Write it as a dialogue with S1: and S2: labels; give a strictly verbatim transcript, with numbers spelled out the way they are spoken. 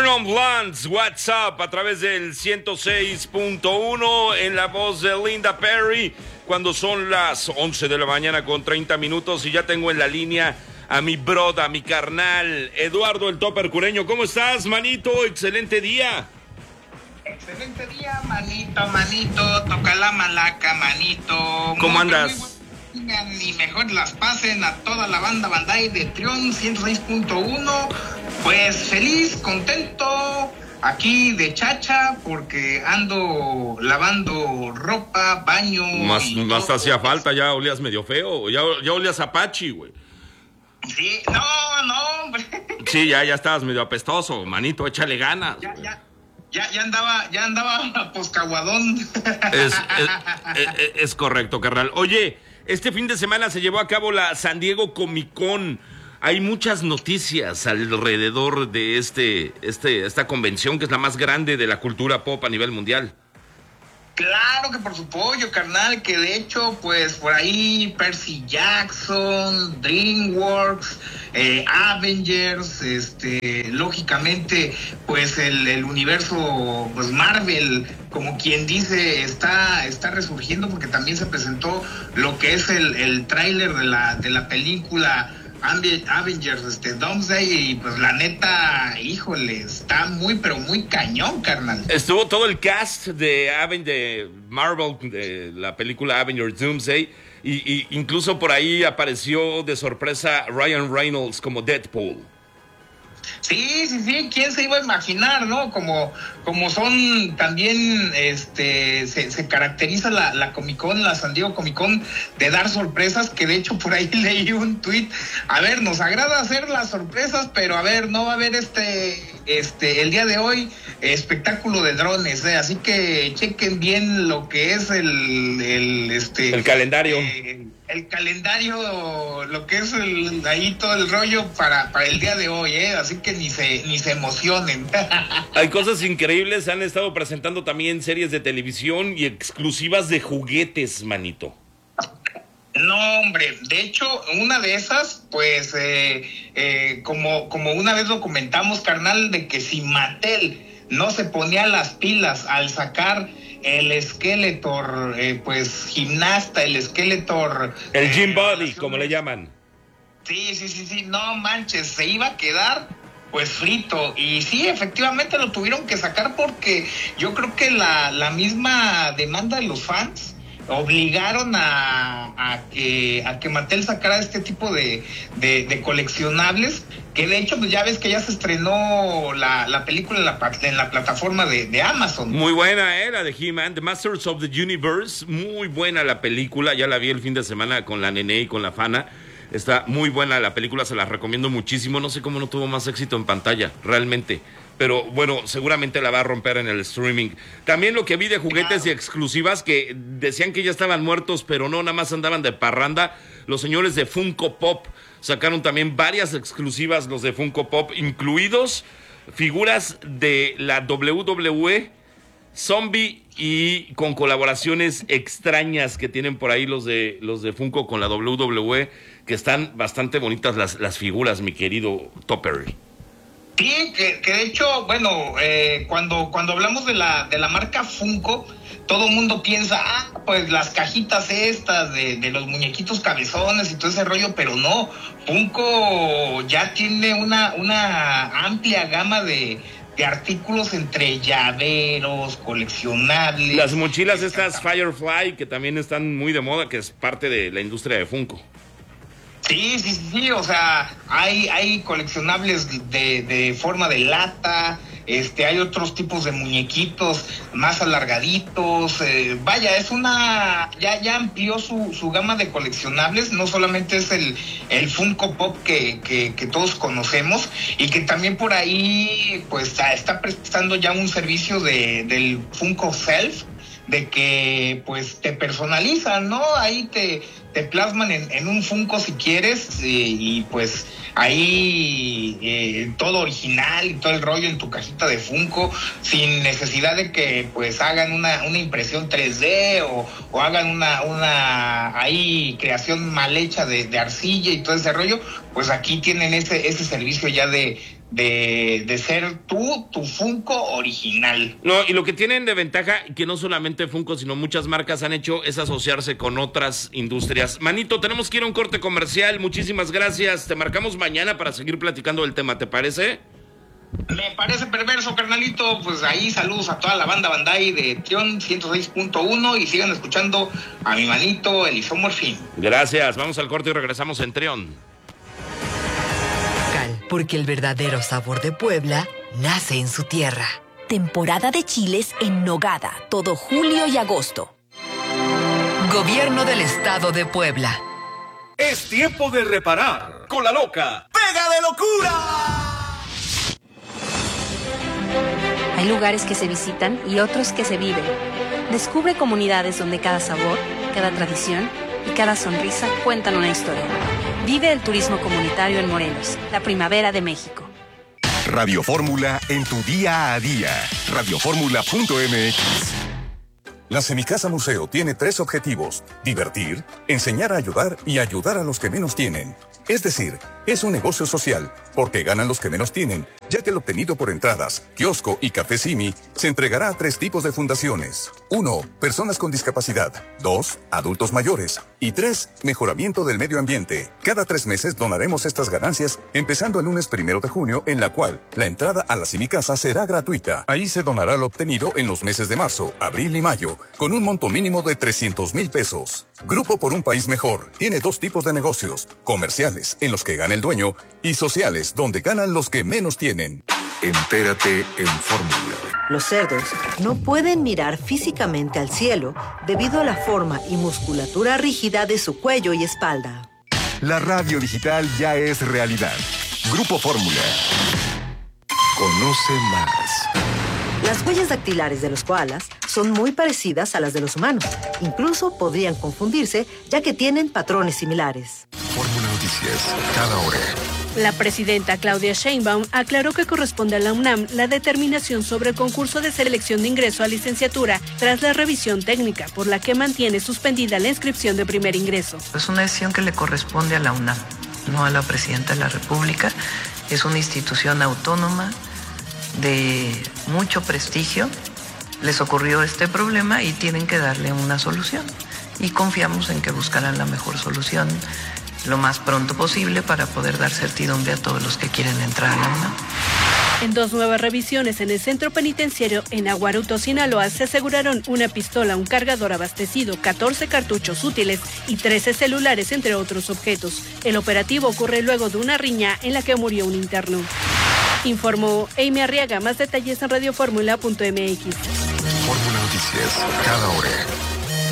S1: Arnold Lantz, What's Up, a través del ciento seis punto uno en la voz de Linda Perry, cuando son las once de la mañana con treinta minutos y ya tengo en la línea a mi broda, a mi carnal, Eduardo el Topper Cureño. ¿Cómo estás, manito? Excelente día.
S2: Excelente día, manito, manito, toca la malaca, manito.
S1: ¿Cómo andas?
S2: Y mejor las pasen a toda la banda Bandai de Trión ciento seis punto uno. Pues feliz, contento, aquí de chacha, porque ando lavando ropa, baño.
S1: Más,
S2: y
S1: más
S2: todo.
S1: hacía falta, ya olías medio feo, ya, ya olías Apache, güey.
S2: Sí, no, no, hombre.
S1: Sí, ya, ya estabas medio apestoso, manito, échale ganas.
S2: Ya, ya. Ya, ya andaba, ya andaba poscaguadón.
S1: Es, es, es, es correcto, carnal. Oye, este fin de semana se llevó a cabo la San Diego Comic Con. Hay muchas noticias alrededor de este, este, esta convención que es la más grande de la cultura pop a nivel mundial.
S2: Claro que por su pollo, carnal, que de hecho, pues por ahí Percy Jackson, DreamWorks, eh, Avengers, este, lógicamente, pues el, el universo, pues Marvel, como quien dice, está, está resurgiendo porque también se presentó lo que es el, el tráiler de la, de la película Avengers, este, Doomsday, y pues la neta, híjole, está muy, pero muy cañón, carnal.
S1: Estuvo todo el cast de, Aven, de Marvel, de la película Avengers Doomsday, y, y incluso por ahí apareció de sorpresa Ryan Reynolds como Deadpool.
S2: Sí, sí, sí, ¿quién se iba a imaginar, no? Como, como son también, este, se, se caracteriza la, la Comic Con, la San Diego Comic Con, de dar sorpresas, que de hecho por ahí leí un tweet. A ver, nos agrada hacer las sorpresas, pero a ver, no va a haber este, este, el día de hoy, espectáculo de drones, ¿eh? Así que chequen bien lo que es el, el, este...
S1: El calendario.
S2: Eh, el calendario, lo que es el, ahí todo el rollo para, para el día de hoy, ¿eh? Así que ni se, ni se emocionen.
S1: Hay cosas increíbles, han estado presentando también series de televisión y exclusivas de juguetes, manito.
S2: No, hombre, de hecho, una de esas, pues, eh, eh, como, como una vez lo comentamos, carnal, de que si Mattel no se ponía las pilas al sacar el Skeletor, eh, pues, gimnasta, el Skeletor...
S1: El Gym
S2: eh,
S1: Body, como le llaman.
S2: Sí, sí, sí, sí, no manches, se iba a quedar pues frito. Y sí, efectivamente lo tuvieron que sacar porque yo creo que la, la misma demanda de los fans obligaron a, a que a que Mattel sacara este tipo de, de, de coleccionables, que de hecho pues ya ves que ya se estrenó la, la película en la, en la plataforma de, de Amazon.
S1: Muy buena era de He-Man, The Masters of the Universe, muy buena la película, ya la vi el fin de semana con la Nene y con la Fana. Está muy buena la película, se la recomiendo muchísimo. No sé cómo no tuvo más éxito en pantalla, realmente. Pero bueno, seguramente la va a romper en el streaming. También lo que vi de juguetes claro. y exclusivas que decían que ya estaban muertos, pero no, nada más andaban de parranda. Los señores de Funko Pop sacaron también varias exclusivas, los de Funko Pop, incluidos figuras de la doble u doble u E, Zombie, y con colaboraciones extrañas que tienen por ahí los de los de Funko con la doble u doble u E, que están bastante bonitas las, las figuras, mi querido Topper.
S2: Sí, que, que de hecho, bueno, eh, cuando, cuando hablamos de la, de la marca Funko, todo el mundo piensa, ah, pues las cajitas estas de, de los muñequitos cabezones y todo ese rollo, pero no, Funko ya tiene una, una amplia gama de, de artículos entre llaveros, coleccionables.
S1: Las mochilas estas Firefly, que también están muy de moda, que es parte de la industria de Funko.
S2: Sí, sí, sí, o sea, hay, hay coleccionables de, de forma de lata, este, hay otros tipos de muñequitos más alargaditos, eh, vaya, es una, ya, ya amplió su, su gama de coleccionables, no solamente es el, el Funko Pop que, que, que todos conocemos, y que también por ahí, pues, está prestando ya un servicio de, del Funko Self, de que pues te personalizan, ¿no? Ahí te, te plasman en, en un Funko si quieres, eh, y pues ahí eh, todo original y todo el rollo en tu cajita de Funko, sin necesidad de que pues hagan una, una impresión tres D o, o hagan una, una ahí creación mal hecha de, de arcilla y todo ese rollo. Pues aquí tienen ese, ese servicio ya de de, de ser tú, tu Funko original.
S1: No, y lo que tienen de ventaja, que no solamente Funko, sino muchas marcas han hecho, es asociarse con otras industrias. Manito, tenemos que ir a un corte comercial. Muchísimas gracias. Te marcamos mañana para seguir platicando del tema, ¿te parece?
S2: Me parece perverso, carnalito. Pues ahí saludos a toda la banda Bandai de Trión ciento seis punto uno y sigan escuchando a mi manito Eliseo Morfín.
S1: Gracias. Vamos al corte y regresamos en Trión.
S3: Porque el verdadero sabor de Puebla nace en su tierra.
S4: Temporada de chiles en nogada, todo julio y agosto.
S3: Gobierno del Estado de Puebla.
S5: Es tiempo de reparar con la loca Pega de Locura.
S6: Hay lugares que se visitan y otros que se viven. Descubre comunidades donde cada sabor, cada tradición y cada sonrisa cuentan una historia. Vive el turismo comunitario en Morelos, la primavera de México.
S7: Radio Fórmula en tu día a día. radio fórmula punto m x. La Semicasa Museo tiene tres objetivos: divertir, enseñar a ayudar y ayudar a los que menos tienen. Es decir, es un negocio social, porque ganan los que menos tienen, ya que el obtenido por entradas, kiosco y café Simi se entregará a tres tipos de fundaciones. Uno, personas con discapacidad. Dos, adultos mayores. Y tres, mejoramiento del medio ambiente. Cada tres meses donaremos estas ganancias, empezando el lunes primero de junio, en la cual la entrada a la Semicasa será gratuita. Ahí se donará lo obtenido en los meses de marzo, abril y mayo, con un monto mínimo de trescientos mil pesos. Grupo por un País Mejor tiene dos tipos de negocios: comerciales, en los que gana el dueño, y sociales, donde ganan los que menos tienen. Entérate en Fórmula.
S8: Los cerdos no pueden mirar físicamente al cielo debido a la forma y musculatura rígida de su cuello y espalda.
S7: La radio digital ya es realidad. Grupo Fórmula. Conoce más.
S8: Las huellas dactilares de los koalas son muy parecidas a las de los humanos. Incluso podrían confundirse, ya que tienen patrones similares.
S7: Fórmula Noticias, cada hora.
S9: La presidenta Claudia Sheinbaum aclaró que corresponde a la UNAM la determinación sobre el concurso de selección de ingreso a licenciatura tras la revisión técnica, por la que mantiene suspendida la inscripción de primer ingreso.
S10: Es una decisión que le corresponde a la UNAM, no a la presidenta de la República. Es una institución autónoma de mucho prestigio. Les ocurrió este problema y tienen que darle una solución. Y confiamos en que buscarán la mejor solución lo más pronto posible para poder dar certidumbre a todos los que quieren entrar a la UNAM.
S9: En dos nuevas revisiones en el centro penitenciario en Aguaruto, Sinaloa, se aseguraron una pistola, un cargador abastecido, catorce cartuchos útiles y trece celulares, entre otros objetos. El operativo ocurre luego de una riña en la que murió un interno. Informó Amy Arriaga. Más detalles en radio fórmula punto m x.
S7: Fórmula Noticias, cada hora.